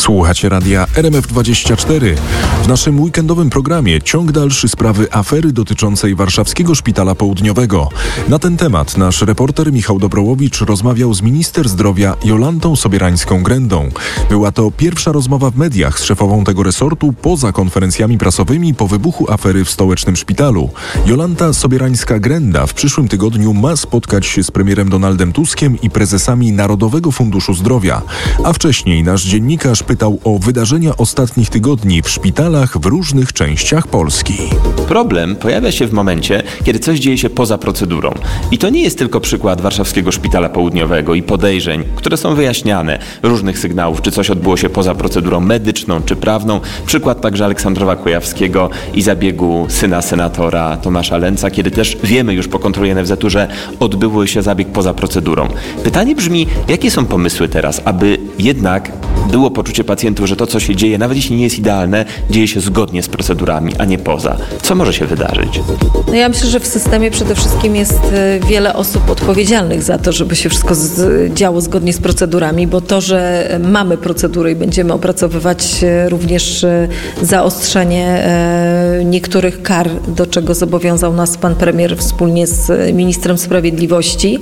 Słuchacie radia RMF24. W naszym weekendowym programie ciąg dalszy sprawy afery dotyczącej warszawskiego Szpitala Południowego. Na ten temat nasz reporter Michał Dobrołowicz rozmawiał z minister zdrowia Jolantą Sobierańską-Grendą. Była to pierwsza rozmowa w mediach z szefową tego resortu poza konferencjami prasowymi po wybuchu afery w stołecznym szpitalu. Jolanta Sobierańska-Grenda w przyszłym tygodniu ma spotkać się z premierem Donaldem Tuskiem i prezesami Narodowego Funduszu Zdrowia. A wcześniej nasz dziennikarz pytał o wydarzenia ostatnich tygodni w szpitalach w różnych częściach Polski. Problem pojawia się w momencie, kiedy coś dzieje się poza procedurą. I to nie jest tylko przykład warszawskiego Szpitala Południowego i podejrzeń, które są wyjaśniane, różnych sygnałów, czy coś odbyło się poza procedurą medyczną czy prawną. Przykład także Aleksandrowa Kujawskiego i zabiegu syna senatora Tomasza Lęca, kiedy też wiemy już po kontroli NFZ-u, że odbył się zabieg poza procedurą. Pytanie brzmi, jakie są pomysły teraz, aby jednak było poczucie pacjentów, że to, co się dzieje, nawet jeśli nie jest idealne, dzieje się zgodnie z procedurami, a nie poza. Co może się wydarzyć? No ja myślę, że w systemie przede wszystkim jest wiele osób odpowiedzialnych za to, żeby się wszystko działo zgodnie z procedurami, bo to, że mamy procedury i będziemy opracowywać również zaostrzenie niektórych kar, do czego zobowiązał nas pan premier wspólnie z ministrem sprawiedliwości,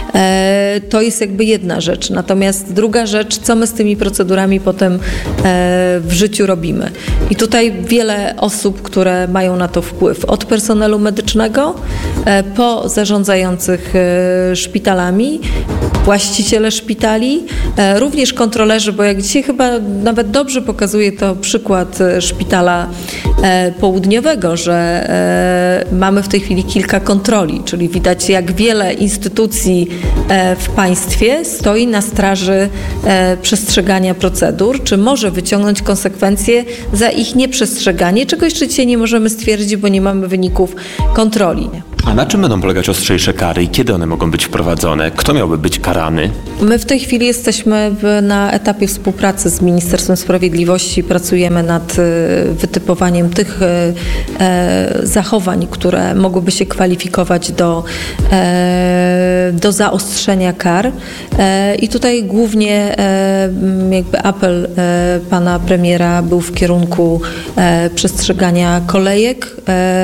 to jest jakby jedna rzecz. Natomiast druga rzecz, co my z tymi procedurami potem w życiu robimy. I tutaj wiele osób, które mają na to wpływ, od personelu medycznego po zarządzających szpitalami, właściciele szpitali, również kontrolerzy, bo jak dzisiaj chyba nawet dobrze pokazuje to przykład Szpitala Południowego, że mamy w tej chwili kilka kontroli, czyli widać, jak wiele instytucji w państwie stoi na straży przestrzegania procedur, czy może wyciągnąć konsekwencje za ich nieprzestrzeganie, czego jeszcze dzisiaj nie możemy stwierdzić, bo nie mamy wyników kontroli. A na czym będą polegać ostrzejsze kary i kiedy one mogą być wprowadzone? Kto miałby być karany? My w tej chwili jesteśmy na etapie współpracy z Ministerstwem Sprawiedliwości. Pracujemy nad wytypowaniem tych zachowań, które mogłyby się kwalifikować do zaostrzenia kar. I tutaj głównie jakby apel pana premiera był w kierunku przestrzegania kolejek.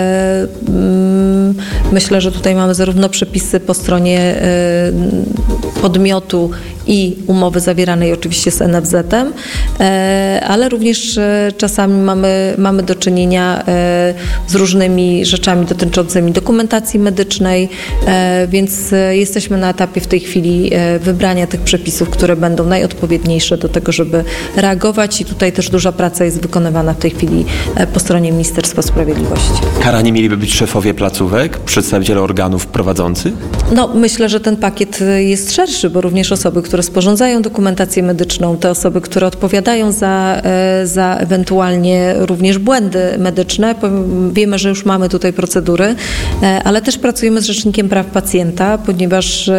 Myślę, że tutaj mamy zarówno przepisy po stronie podmiotu i umowy zawieranej oczywiście z NFZ-em, ale również czasami mamy do czynienia z różnymi rzeczami dotyczącymi dokumentacji medycznej, więc jesteśmy na etapie w tej chwili wybrania tych przepisów, które będą najodpowiedniejsze do tego, żeby reagować i tutaj też duża praca jest wykonywana w tej chwili po stronie Ministerstwa Sprawiedliwości. Karani mieliby być szefowie placówek, przedstawiciele organów prowadzących? No, myślę, że ten pakiet jest szerszy, bo również osoby, które sporządzają dokumentację medyczną, te osoby, które odpowiadają za ewentualnie również błędy medyczne. Wiemy, że już mamy tutaj procedury, ale też pracujemy z Rzecznikiem Praw Pacjenta, ponieważ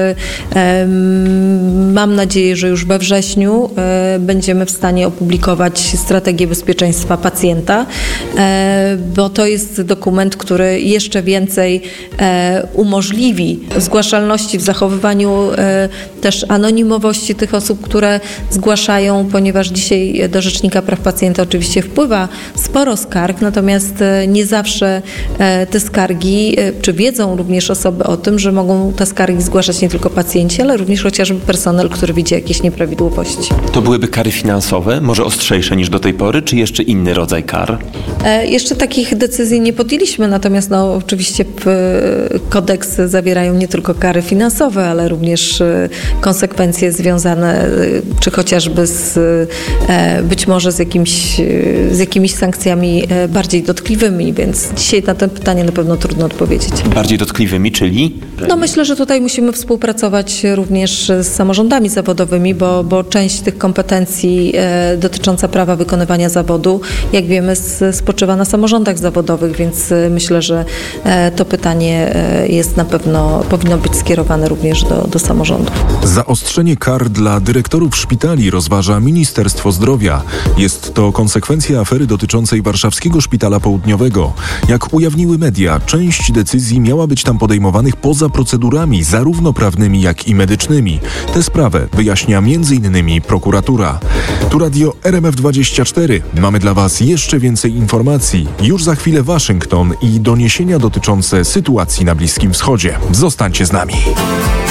mam nadzieję, że już we wrześniu będziemy w stanie opublikować strategię bezpieczeństwa pacjenta, bo to jest dokument, który jeszcze więcej umożliwi zgłaszalności w zachowywaniu też anonimowości tych osób, które zgłaszają, ponieważ dzisiaj do Rzecznika Praw Pacjenta oczywiście wpływa sporo skarg, natomiast nie zawsze te skargi, czy wiedzą również osoby o tym, że mogą te skargi zgłaszać nie tylko pacjenci, ale również chociażby personel, który widzi jakieś nieprawidłowości. To byłyby kary finansowe, może ostrzejsze niż do tej pory, czy jeszcze inny rodzaj kar? Jeszcze takich decyzji nie podjęliśmy, natomiast oczywiście kodeksy zawierają nie tylko kary finansowe, ale również konsekwencje związane czy chociażby być może z jakimiś sankcjami bardziej dotkliwymi, więc dzisiaj na to pytanie na pewno trudno odpowiedzieć. Bardziej dotkliwymi, czyli? No myślę, że tutaj musimy współpracować również z samorządami zawodowymi, bo część tych kompetencji dotycząca prawa wykonywania zawodu, jak wiemy, spoczywa na samorządach zawodowych, więc myślę, że to pytanie jest na pewno, powinno być skierowane również do samorządów. Zaostrzenie kar dla dyrektorów szpitali rozważa Ministerstwo Zdrowia. Jest to konsekwencja afery dotyczącej warszawskiego Szpitala Południowego. Jak ujawniły media, część decyzji miała być tam podejmowanych poza procedurami, zarówno prawnymi, jak i medycznymi. Tę sprawę wyjaśnia m.in. prokuratura. Tu radio RMF24. Mamy dla Was jeszcze więcej informacji. Już za chwilę Waszyngton i doniesienia dotyczące sytuacji na Bliskim Wschodzie. Zostańcie z nami.